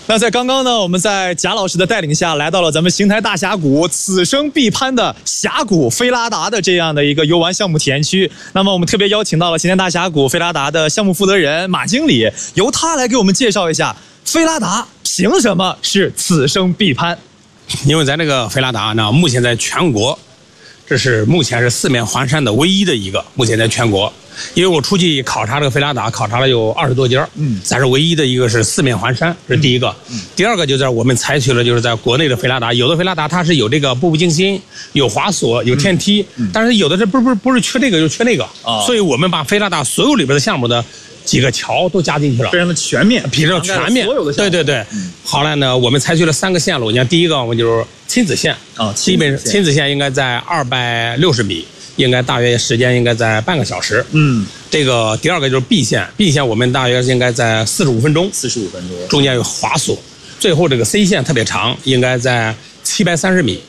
那在刚刚呢，我们在贾老师的带领下来到了咱们邢台大峡谷此生必攀的峡谷菲拉达的这样的一个游玩项目体验区。那么我们特别邀请到了邢台大峡谷菲拉达的项目负责人马经理，由他来给我们介绍一下菲拉达凭什么是此生必攀。 因为咱这个菲拉达呢，目前在全国，这是目前是四面环山的唯一的一个，目前在全国。因为我出去考察这个菲拉达，考察了有20多家，咱是唯一的一个是四面环山，这是第一个。第二个就是我们采取了就是在国内的菲拉达，有的菲拉达它是有这个步步惊心，有滑索，有天梯，但是有的是不是缺这个就缺那个，所以我们把菲拉达所有里边的项目的几个桥都加进去了， 非常的全面， 比较全面， 所有的项目。 对。好了呢，我们采取了3个线路。你看，第一个我们就是亲子线啊，基本亲子线应该在260米，应该大约时间应该在半个小时。这个第二个就是 B 线，B 线我们大约应该在45分钟，中间有滑索。最后这个 C 线特别长，应该在730米。